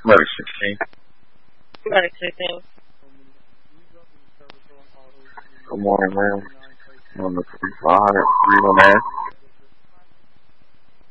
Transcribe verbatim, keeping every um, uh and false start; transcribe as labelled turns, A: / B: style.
A: Letter sixteen.
B: Letter sixteen.
A: Good morning, ma'am. I'm the three five hundred three one A.